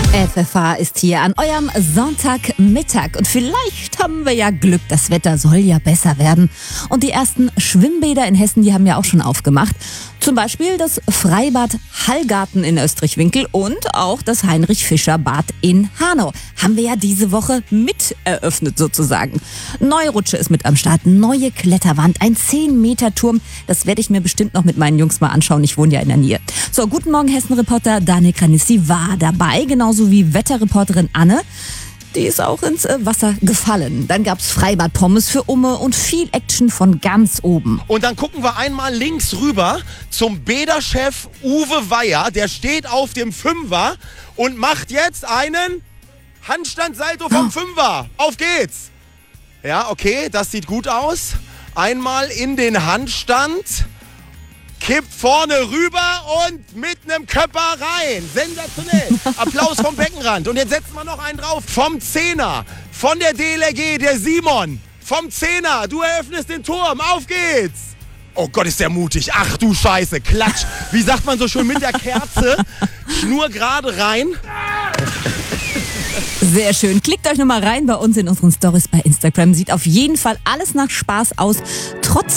FFH ist hier an eurem Sonntagmittag und vielleicht haben wir ja Glück, das Wetter soll ja besser werden. Und die ersten Schwimmbäder in Hessen, die haben ja auch schon aufgemacht. Zum Beispiel das Freibad Hallgarten in Österreich-Winkel und auch das Heinrich-Fischer-Bad in Hanau. Haben wir ja diese Woche mit eröffnet sozusagen. Neue Rutsche ist mit am Start, neue Kletterwand, ein 10-Meter-Turm. Das werde ich mir bestimmt noch mit meinen Jungs mal anschauen, ich wohne ja in der Nähe. So, guten Morgen Hessen-Reporter Daniel Kranissi war dabei, genauso wie Wetterreporterin Anne. Die ist auch ins Wasser gefallen. Dann gab's Freibad-Pommes für Umme und viel Action von ganz oben. Und dann gucken wir einmal links rüber zum Bäderchef Uwe Weyer. Der steht auf dem Fünfer und macht jetzt einen Handstand-Salto vom Fünfer. Auf geht's! Ja, okay, das sieht gut aus. Einmal in den Handstand. Kippt vorne rüber und mit einem Köpper rein. Sensationell. Applaus vom Beckenrand. Und jetzt setzen wir noch einen drauf. Vom Zehner. Von der DLRG, der Simon. Vom Zehner. Du eröffnest den Turm. Auf geht's. Oh Gott, ist der mutig. Ach du Scheiße. Klatsch. Wie sagt man so schön mit der Kerze? Schnur gerade rein. Sehr schön. Klickt euch nochmal rein bei uns in unseren Stories bei Instagram. Sieht auf jeden Fall alles nach Spaß aus. Trotz